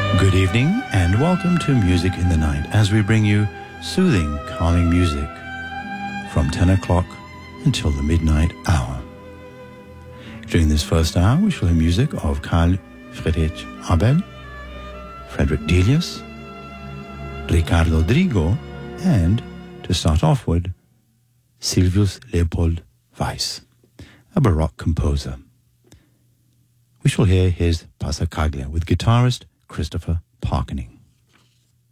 Good evening and welcome to Music in the Night as we bring you soothing, calming music from 10 o'clock until the midnight hour. During this first hour, we shall hear music of Carl Friedrich Abel, Frederick Delius, Ricardo Drigo, and, to start off with, Silvius Leopold Weiss, a Baroque composer. We shall hear his Passacaglia with guitarist Christopher Parkening.